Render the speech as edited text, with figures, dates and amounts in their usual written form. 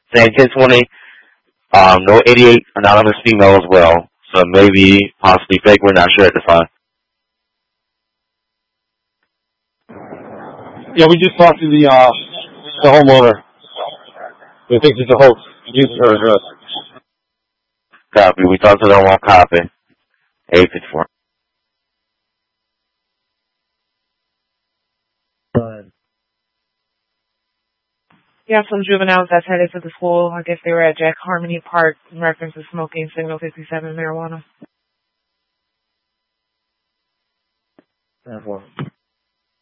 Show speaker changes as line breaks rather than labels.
saying 1020. No 88 anonymous female as well. So maybe possibly fake. We're not sure at the time.
Yeah, we just talked to the homeowner. We think it's a hoax. Using her address.
Copy. We talked to them on copy. 854.
Yeah, some juveniles that's headed to the school. I guess they were at Jack Harmony Park in reference to smoking Signal 57 marijuana.
10-4.